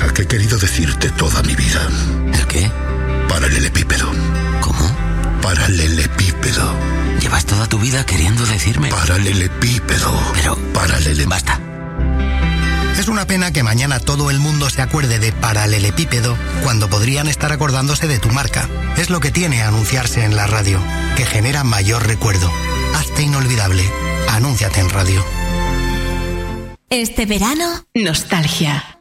cosa que he querido decirte toda mi vida. ¿El qué? Paralelepípedo. ¿Cómo? Paralelepípedo. Llevas toda tu vida queriendo decirme... Paralelepípedo. Pero... Basta. Es una pena que mañana todo el mundo se acuerde de paralelepípedo cuando podrían estar acordándose de tu marca. Es lo que tiene anunciarse en la radio, que genera mayor recuerdo. Hazte inolvidable. Anúnciate en radio. Este verano, nostalgia.